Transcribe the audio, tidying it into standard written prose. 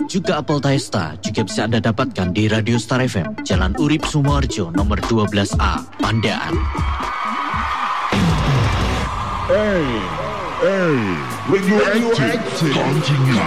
juga apel Taesta juga bisa Anda dapatkan di Radio Star FM, Jalan Urip Sumoharjo, nomor 12A, Pandaan. Hey, when you active, continue.